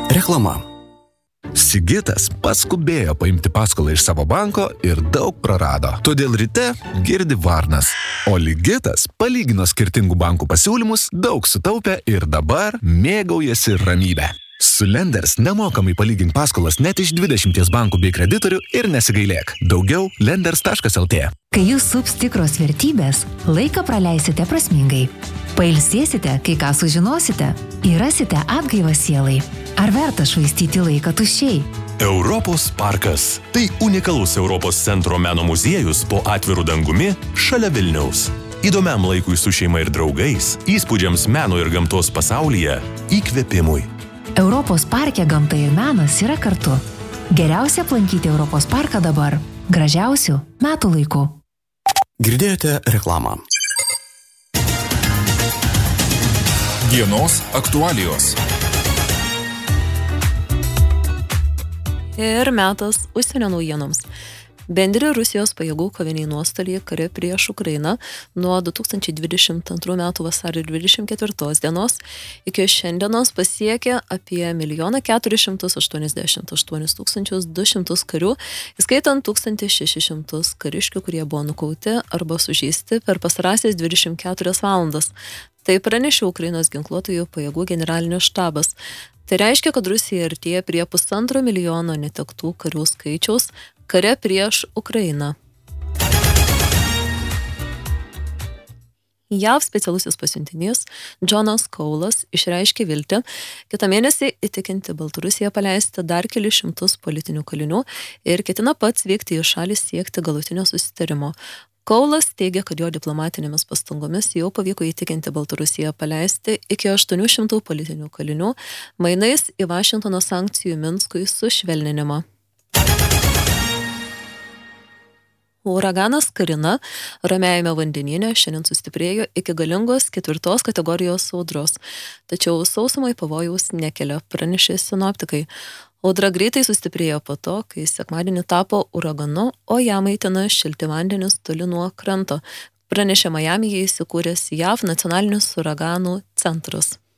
Reklama. Sigitas paskubėjo paimti paskolą iš savo banko ir daug prarado. Todėl ryte girdi varnas. O Ligitas palygino skirtingų bankų pasiūlymus, daug sutaupė ir dabar mėgaujasi ramybę. Su Lenders nemokamai palygink paskolas net iš 20 bankų bei kreditorių ir nesigailėk. Daugiau lenders.lt. Kai jūs sups tikros vertybės, laiką praleisite prasmingai. Pailsėsite, kai ką sužinosite, įrasite atgaivą sielai. Ar verta švaistyti laiką tuščiai? Europos parkas. Tai unikalus Europos centro meno muziejus po atviru dangumi šalia Vilniaus. Įdomiam laikui su šeima ir draugais, įspūdžiams meno ir gamtos pasaulyje, įkvėpimui. Europos parke gamta ir menas yra kartu. Geriausia aplankyti Europos parką dabar. Gražiausių metų laikų. Girdėjote reklamą. Dienos aktualijos. Ir metas užsienio naujienoms. Bendri Rusijos pajėgų koviniai nuostoliai kare prieš Ukrainą nuo 2022 metų vasario 24 dienos iki šiandienos pasiekė apie 1 488 200 karių, įskaitant 1600 kariškių, kurie buvo nukauti arba sužeisti per pastarąsias 24 valandas. Tai pranešė Ukrainos ginkluotųjų pajėgų generalinis štabas. Tai reiškia, kad Rusija artėja prie 1,5 milijono netektų karių skaičiaus kare prieš Ukrainą. JAV specialusis pasiuntinys Džonas Kaulas išreiškė viltį kitą mėnesį įtikinti Baltarusiją paleisti dar kelis šimtus politinių kalinių ir ketina pats vykti į šalį siekti galutinio susitarimo. Kaulas teigia, kad jo diplomatinėmis pastangomis jau pavyko įtikinti Baltarusiją paleisti iki 800 politinių kalinių, mainais į Vašingtono sankcijų Minskui sušvelninimą. Uraganas Karina Ramiajame vandenyne šiandien sustiprėjo iki galingos 4 kategorijos audros, tačiau sausumai pavojaus nekelia, pranešė sinoptikai. Audra greitai sustiprėjo po to, kai sekmadienį tapo uraganu, o ją maitina šilti vandenis toli nuo kranto, pranešė Majamyje įsikūręs JAV nacionalinis uraganų centras.